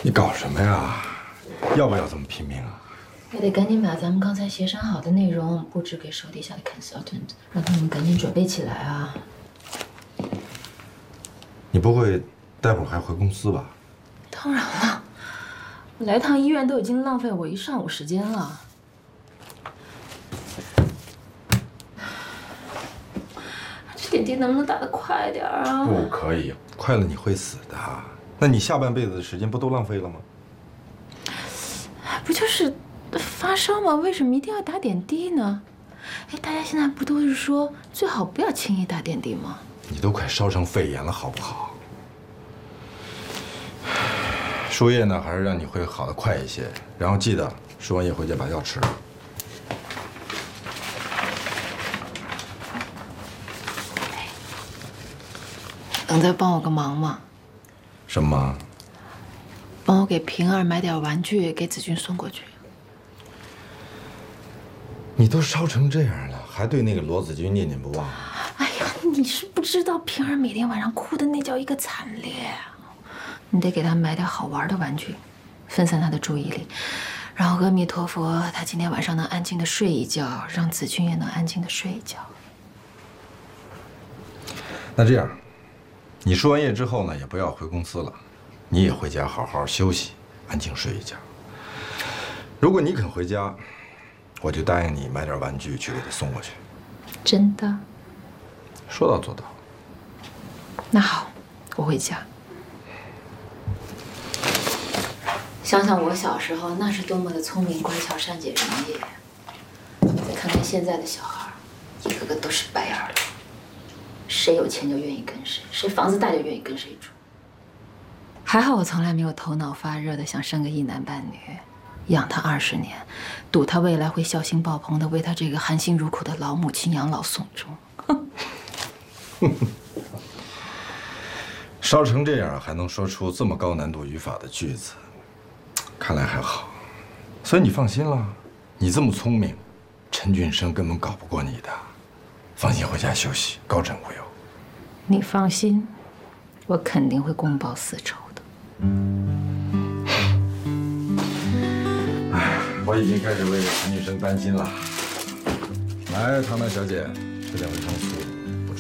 你搞什么呀？要不要这么拼命啊？ 我得赶紧把咱们刚才协商好的内容布置给手底下的 consultant， 让他们赶紧准备起来啊！ 你不会待会儿还回公司吧？ 当然了，我来趟医院都已经浪费我一上午时间了。这点滴能不能打得快点啊？ 不可以，快了你会死的。那你下半辈子的时间不都浪费了吗？ 不就是发烧吗？为什么一定要打点滴呢？哎，大家现在不都是说最好不要轻易打点滴吗？ 你都快烧成肺炎了，好不好？输液呢，还是让你会好的快一些。然后记得输完液回家把药吃了。 能再帮我个忙吗？ 什么忙？ 帮我给平儿买点玩具，给子君送过去。 你都烧成这样了，还对那个罗子君念念不忘？ 哎呀，你是不知道平儿每天晚上哭的那叫一个惨烈啊！你得给她买点好玩的玩具，分散她的注意力。然后阿弥陀佛，她今天晚上能安静的睡一觉，让子君也能安静的睡一觉。 那这样，你输完液之后呢，也不要回公司了，你也回家好好休息，安静睡一觉。如果你肯回家，我就答应你买点玩具去给他送过去。 真的？ 说到做到。 那好，我回家。想想我小时候，那是多么的聪明、乖巧、善解人意。再看看现在的小孩，一个个都是白眼儿的。谁有钱就愿意跟谁，谁房子大就愿意跟谁住。还好我从来没有头脑发热的想生个一男半女，养他20年，赌他未来会孝心爆棚的为他这个含辛茹苦的老母亲养老送终。 烧成这样还能说出这么高难度语法的句子，看来还好。所以你放心了，你这么聪明，陈俊生根本搞不过你的。放心回家休息，高枕无忧。 你放心，我肯定会公报私仇的。 哎，我已经开始为陈俊生担心了。来，唐娜小姐，吃点维生素。